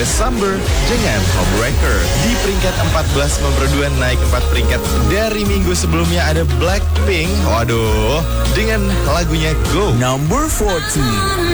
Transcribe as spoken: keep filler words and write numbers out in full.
December dengan Homewrecker. Di peringkat empat belas nomor dua naik empat peringkat dari minggu sebelumnya ada Blackpink. Waduh, dengan lagunya Go. Number fourteen.